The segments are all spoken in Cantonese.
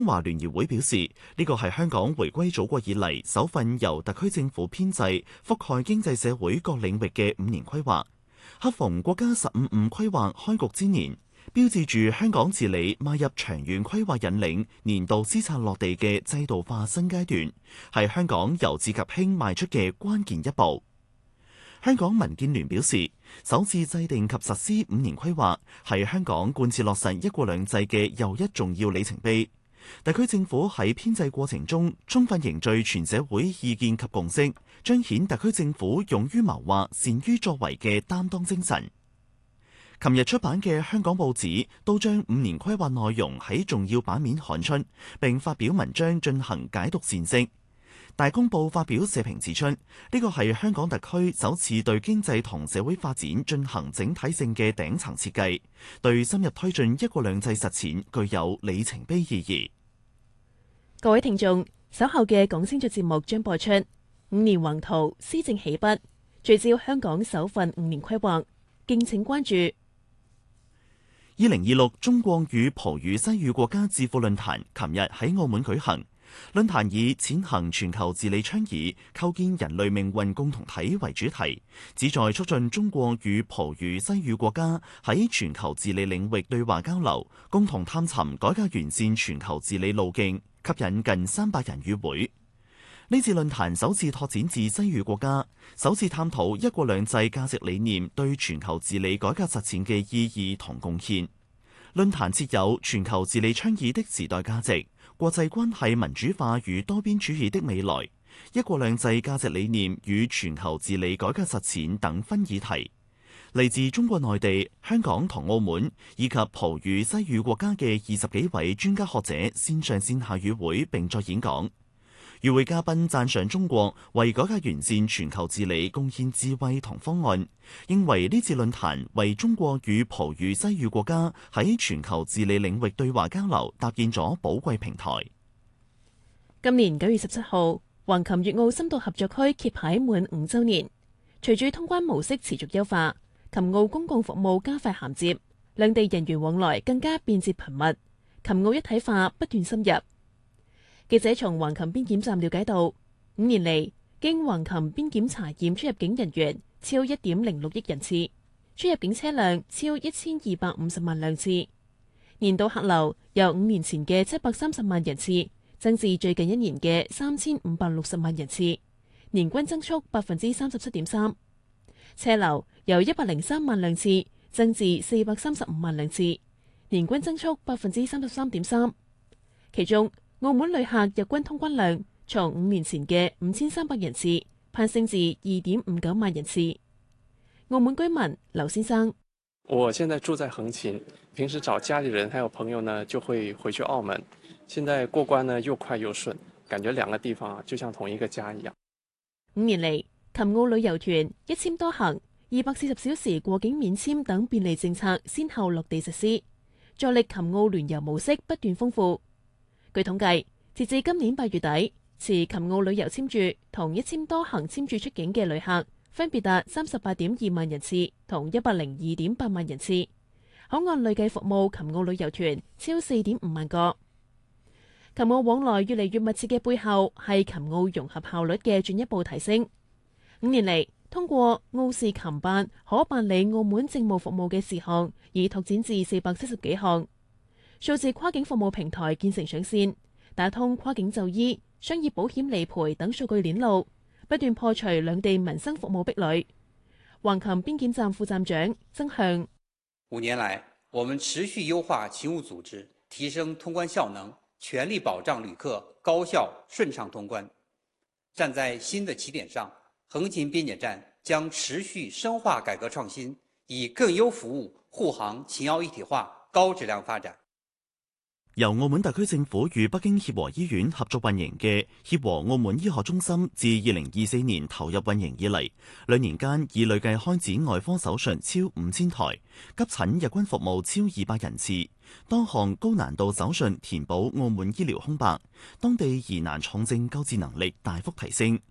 華聯誼會表示，呢個係香港回歸祖國以嚟首份由特區政府編制、覆蓋經濟社會各領域嘅5年規劃，恰逢國家15+5規劃開局之年，標誌住香港治理邁入長遠規劃引領、年度施策落地嘅制度化新階段，係香港由治及興邁出嘅關鍵一步。香港民建聯表示，首次制定及實施5年規劃，係香港貫徹落實一國兩制嘅又一重要里程碑。特區政府喺編制過程中，充分凝聚全社會意見及共識，彰顯特區政府勇於謀劃、善於作為嘅擔當精神。琴日出版嘅香港報紙都將5年規劃內容喺重要版面刊出，並發表文章進行解讀闡釋。大公報發表社評指出，呢個係香港特區首次對經濟同社會發展進行整體性嘅頂層設計，對深入推進一國兩制實踐具有里程碑意義。 各位聽眾，稍後嘅講清楚節目將播出5年宏圖，施政起筆，聚焦香港首份5年規劃，敬請關注。 2026中國與葡語西語國家智庫論壇琴日喺澳門舉行。論壇以踐行全球治理倡議，構建人類命運共同體為主題，旨在促進中國與葡語西語國家喺全球治理領域對話交流，共同探尋改革完善全球治理路徑，吸引近300人與會。呢次論壇首次拓展至西語國家，首次探討一國兩制價值理念對全球治理改革實踐嘅意義同貢獻。論壇設有全球治理倡議的時代價值、國際關係民主化與多邊主義的未來、一國兩制價值理念與全球治理改革實踐等分議題。嚟自中國內地、香港同澳門以及葡語西語國家嘅20幾位專家學者線上線下與會並作演講。與會嘉賓讚賞中國為改革完善全球治理貢獻智慧同方案，認為呢次論壇為中國與葡語西語國家喺全球治理領域對話交流搭建咗寶貴平台。 今年9月17號，橫琴粵澳深度合作區揭牌滿5週年，隨住通關模式持續優化，琴澳公共服務加快銜接，兩地人員往來更加便捷頻密，琴澳一體化不斷深入。記者從橫琴邊檢站了解到，5年嚟經橫琴邊檢查驗出入境人員超1.06億人次，出入境車輛超1250萬輛次，年度客流由5年前嘅730萬人次增至最近1年嘅3560萬人次，年均增速37.3%。車流由103萬輛次增至435萬輛次，年均增速33.3%。其中，澳門旅客日均通關量從5年前嘅5300人次攀升至2.59萬人次。澳門居民劉先生： 我現在住在橫琴，平時找家裡人還有朋友呢，就會回去澳門。現在過關呢又快又順，感覺兩個地方就像同一個家一樣。 5年嚟，琴澳旅遊團一簽多行、240小時過境免簽等便利政策先後落地實施，助力琴澳聯遊模式不斷豐富。據統計，截至今年8月底，持琴澳旅遊簽注同一簽多行簽注出境嘅旅客分別達38.2萬人次同102.8萬人次，口岸累計服務琴澳旅遊團超4.5萬個。琴澳往來越嚟越密切嘅背後，係琴澳融合效率嘅進一步提升。5年嚟，通過澳視琴辦可辦理澳門政務服務嘅事項，已拓展至470幾項。數字跨境服務平台建成上線，打通跨境就醫、商業保險理賠等數據鏈路，不斷破除兩地民生服務壁壘。橫琴邊檢站副站長曾向 ：5年來，我們持續優化勤務組織，提升通關效能，全力保障旅客高效順暢通關。站在新的起點上，橫琴邊檢站將持續深化改革創新，以更優服務護航秦澳一體化高質量發展。 由澳門特區政府與北京協和醫院合作運營嘅協和澳門醫學中心，自2024年投入運營以嚟，2年間已累計開展外科手術超5000台，急診日均服務超200人次，多項高難度手術填補澳門醫療空白，當地疑難重症救治能力大幅提升。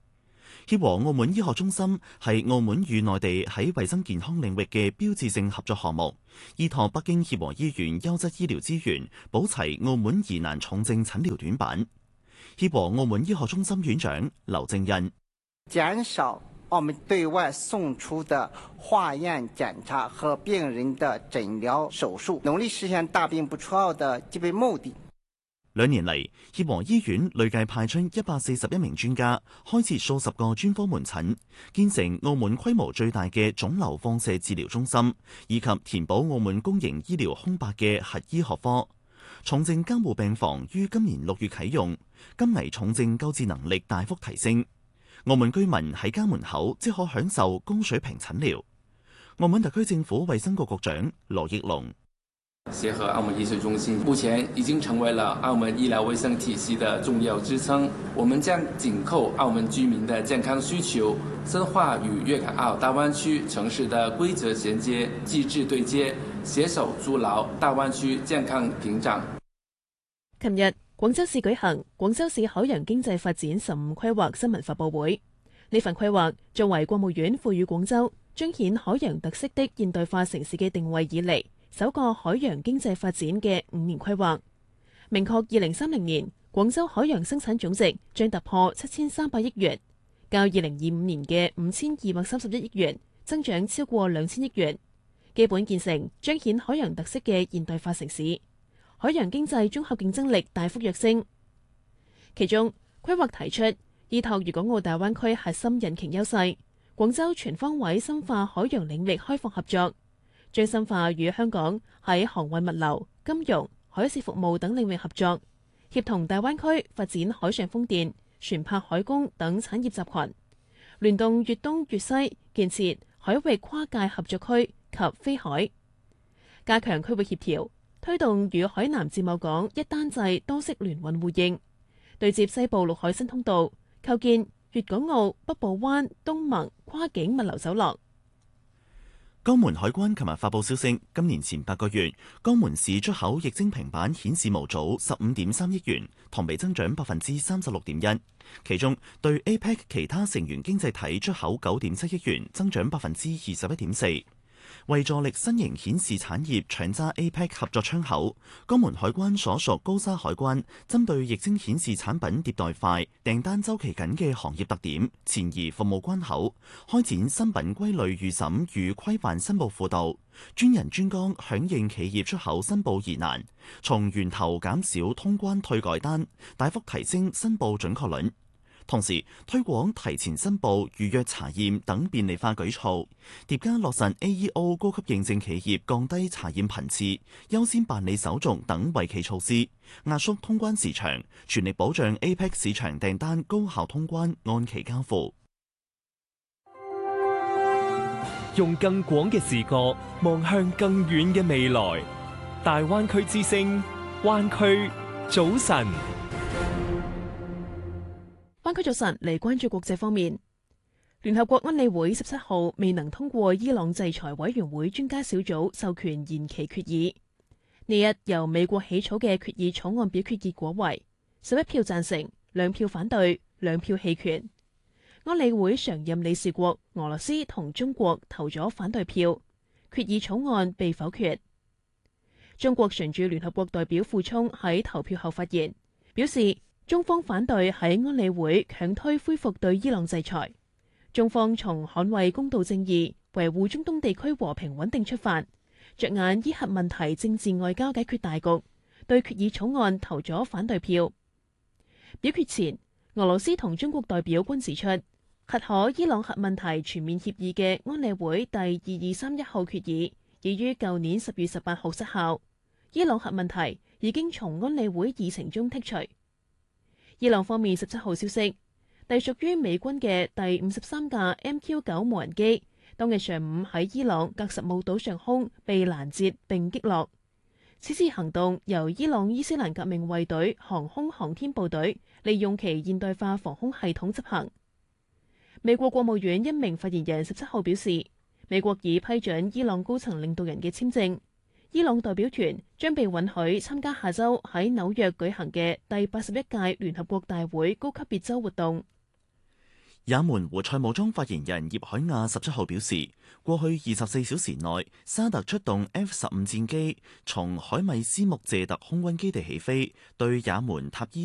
協和澳門醫學中心係澳門與內地喺衛生健康領域嘅標誌性合作項目，依託北京協和醫院優質醫療資源，補齊澳門疑難重症診療短板。協和澳門醫學中心院長劉正印： 減少澳門對外送出的化驗檢查和病人的診療手術，努力實現大病不出澳的基本目的。 2年嚟，協和醫院累計派出141名專家，開設數十個專科門診，建成澳門規模最大嘅腫瘤放射治療中心，以及填補澳門公營醫療空白嘅核醫學科。重症監護病房於今年6月啟用，金危重症救治能力大幅提升。澳門居民喺家門口即可享受高水平診療。澳門特區政府衛生局局長羅奕龍： 協和澳門醫學中心目前已經成為了澳門醫療衛生體系的重要支撐。我們將緊扣澳門居民的健康需求，深化與粵港澳大灣區城市的規則銜接、機制對接，攜手築牢大灣區健康屏障。 琴日，廣州市舉行廣州市海洋經濟發展15規劃新聞發佈會。呢份規劃作為國務院賦予廣州彰顯海洋特色的現代化城市嘅定位以嚟，首個海洋經濟發展嘅5年規劃，明確2030年廣州海洋生產總值將突破7300億元，較2025年嘅5231億元增長超過2000億元，基本建成彰顯海洋特色嘅現代化城市，海洋經濟綜合競爭力大幅躍升。其中，規劃提出依託粵港澳大灣區核心引擎優勢，廣州全方位深化海洋領域開放合作，將深化與香港喺航運物流、金融、海事服務等領域合作，協同大灣區發展海上風電、船舶海工等產業集群，聯動粵東粵西建設海域跨界合作區及飛海，加強區域協調，推動與海南自貿港一單制多式聯運互認，對接西部陸海新通道，構建粵港澳北部灣東盟跨境物流走廊。 江門海關琴日發布消息，今年前8個月，江門市出口液晶平板顯示模組15.3億元，同比增長36.1%。其中對 APEC 其他成員經濟體出口9.7億元，增長21.4%。為助力新型顯示產業搶揸 APEC 合作窗口，江門海關所屬高沙海關針對液晶顯示產品迭代快、訂單週期緊嘅行業特點，前移服務關口，開展新品歸類預審與規範申報輔導，專人專綱響應企業出口申報疑難，從源頭減少通關退改單，大幅提升申報準確率。同時推廣提前申報、預約查驗等便利化舉措，疊加落實 AEO 高級認證企業降低查驗頻次、優先辦理手續等惠企措施，壓縮通關時長，全力保障 APEC 市場訂單高效通關、按期交付。 用更廣嘅視角望向更遠嘅未來，大灣區之聲，灣區早晨。 灣區早晨嚟關注國際方面，聯合國安理會17號未能通過伊朗制裁委員會專家小組授權延期決議。呢日由美國起草嘅決議草案表決結果為11票贊成、2票反對、2票棄權。安理會常任理事國俄羅斯同中國投咗反對票，決議草案被否決。中國常駐聯合國代表傅聰喺投票後發言，表示中方反對喺安理會強推恢復對伊朗制裁。中方從捍衛公道正義、維護中東地區和平穩定出發，着眼伊核問題政治外交解決大局，對決議草案投咗反對票。表決前，俄羅斯同中國代表均指出，核可伊朗核問題全面協議嘅安理會第2231號決議已於舊年10月18號失效，伊朗核問題已經從安理會議程中剔除。伊朗方面17號消息，隸屬於美軍嘅第53架 MQ-9 無人機，當日上午喺伊朗格什姆島上空被攔截並擊落。此次行動由伊朗伊斯蘭革命衛隊航空航天部隊利用其現代化防空系統執行。美國國務院一名發言人17號表示，美國已批准伊朗高層領導人嘅簽證。伊朗代表團將被允許參加下週喺紐約舉行嘅第81屆聯合國大會高級別週活動。 也門胡塞武裝發言人葉海亞17號表示，過去24小時內，沙特出動 F-15戰機從海米斯穆謝特空軍基地起飛，對也門塔伊